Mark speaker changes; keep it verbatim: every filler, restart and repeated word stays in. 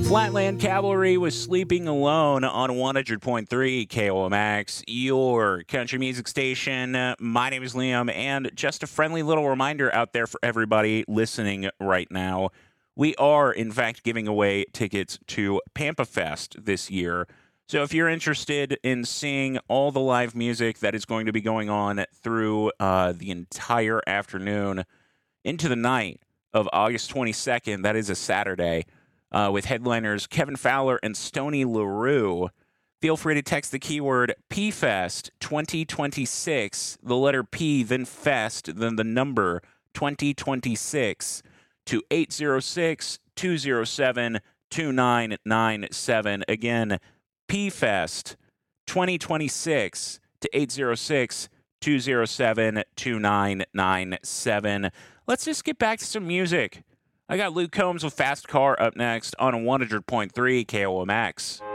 Speaker 1: Flatland Cavalry was Sleeping Alone on one hundred point three K O M X, your country music station. Uh, My name is Liam, and just a friendly little reminder out there for everybody listening right now. We are, in fact, giving away tickets to Pampa Fest this year. So if you're interested in seeing all the live music that is going to be going on through uh, the entire afternoon into the night of August twenty-second, that is a Saturday, Uh, with headliners Kevin Fowler and Stoney LaRue. Feel free to text the keyword P Fest twenty twenty-six, the letter P, then Fest, then the number twenty twenty-six to eight zero six, two zero seven, two nine nine seven. Again, P Fest twenty twenty-six to eight zero six, two zero seven, two nine nine seven. Let's just get back to some music. I got Luke Combs with Fast Car up next on one hundred point three K O M X.